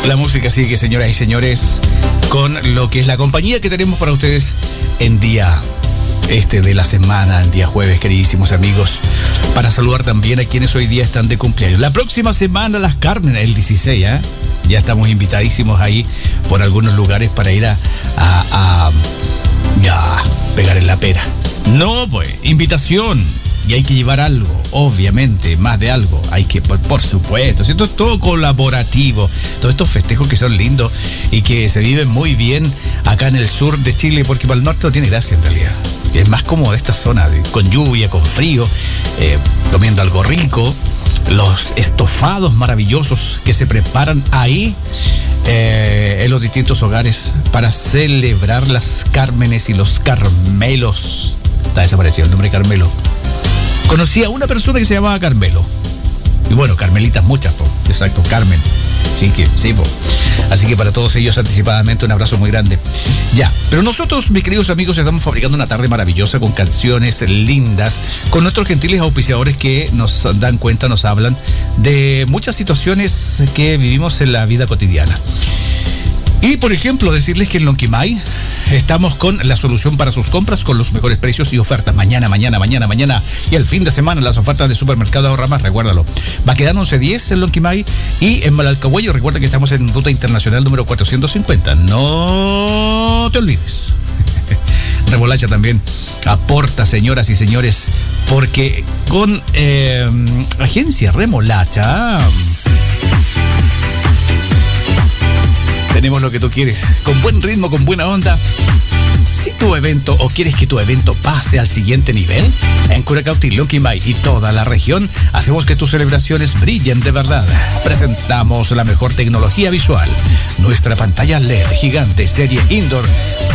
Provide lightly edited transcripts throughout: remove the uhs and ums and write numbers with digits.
La música sigue, señoras y señores, con lo que es la compañía que tenemos para ustedes en día de la semana, en día jueves, queridísimos amigos, para saludar también a quienes hoy día están de cumpleaños. La próxima semana las Carmen, el 16, ya estamos invitadísimos ahí por algunos lugares para ir a pegar en la pera. No, pues, invitación. Y hay que llevar algo, obviamente, más de algo. Hay que, por supuesto, esto es todo colaborativo. Todos estos festejos que son lindos y que se viven muy bien acá en el sur de Chile, porque para el norte no tiene gracia en realidad. Es más como de esta zona, con lluvia, con frío, comiendo algo rico. Los estofados maravillosos que se preparan ahí en los distintos hogares para celebrar las Cármenes y los Carmelos. Está desaparecido el nombre Carmelo. Conocí a una persona que se llamaba Carmelo. Y bueno, Carmelitas muchas, po. Exacto, Carmen. Sí, po. Así que para todos ellos anticipadamente un abrazo muy grande. Ya, pero nosotros, mis queridos amigos, estamos fabricando una tarde maravillosa con canciones lindas, con nuestros gentiles auspiciadores que nos dan cuenta, nos hablan de muchas situaciones que vivimos en la vida cotidiana. Y, por ejemplo, decirles que en Lonquimay estamos con la solución para sus compras con los mejores precios y ofertas. Mañana. Y el fin de semana las ofertas de Supermercado Ahorra Más, recuérdalo. Baquedano 1110 en Lonquimay y en Malalcahuello. Recuerda que estamos en ruta internacional número 450. No te olvides. Remolacha también aporta, señoras y señores, porque con Agencia Remolacha tenemos lo que tú quieres, con buen ritmo, con buena onda. Si tu evento o quieres que tu evento pase al siguiente nivel, en Curacautín, Lonquimay y toda la región, hacemos que tus celebraciones brillen de verdad. Presentamos la mejor tecnología visual. Nuestra pantalla LED gigante serie Indoor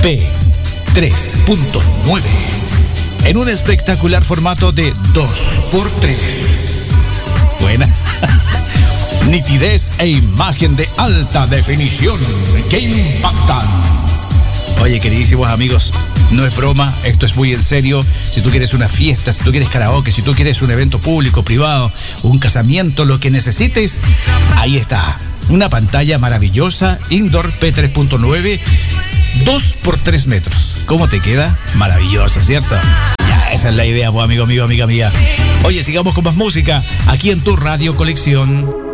P3.9 en un espectacular formato de 2x3. Buena. Nitidez e imagen de alta definición que impactan. Oye, queridísimos amigos, no es broma, esto es muy en serio. Si tú quieres una fiesta, si tú quieres karaoke, si tú quieres un evento público, privado, un casamiento, lo que necesites, ahí está. Una pantalla maravillosa, Indoor P3.9, 2x3 metros. ¿Cómo te queda? Maravilloso, ¿cierto? Ya, esa es la idea, pues, amigo, amiga mía. Oye, sigamos con más música aquí en tu Radio Colección.